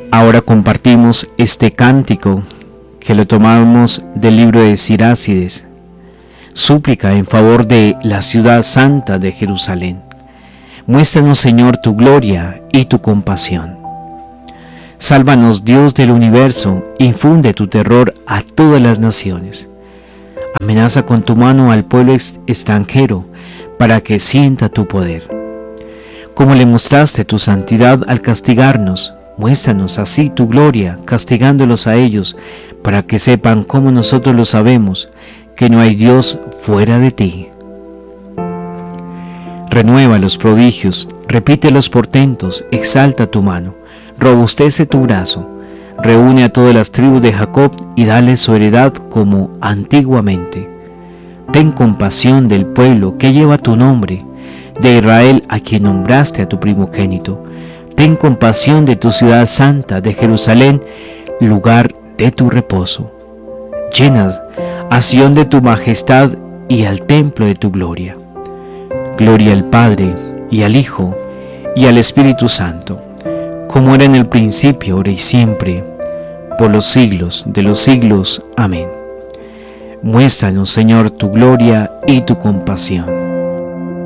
Ahora compartimos este cántico que lo tomamos del libro de Sirácides, súplica en favor de la ciudad santa de Jerusalén. Muéstranos, Señor, tu gloria y tu compasión. Sálvanos, Dios del universo, infunde tu terror a todas las naciones. Amenaza con tu mano al pueblo extranjero para que sienta tu poder. Como le mostraste tu santidad al castigarnos, muéstranos así tu gloria, castigándolos a ellos, para que sepan como nosotros lo sabemos, que no hay Dios fuera de ti. Renueva los prodigios, repite los portentos, exalta tu mano, robustece tu brazo, reúne a todas las tribus de Jacob y dale su heredad como antiguamente. Ten compasión del pueblo que lleva tu nombre, de Israel a quien nombraste a tu primogénito. Ten compasión de tu ciudad santa, de Jerusalén, lugar de tu reposo. Llenas a Sión de tu majestad y al templo de tu gloria. Gloria al Padre, y al Hijo, y al Espíritu Santo, como era en el principio, ahora y siempre, por los siglos de los siglos. Amén. Muéstranos, Señor, tu gloria y tu compasión.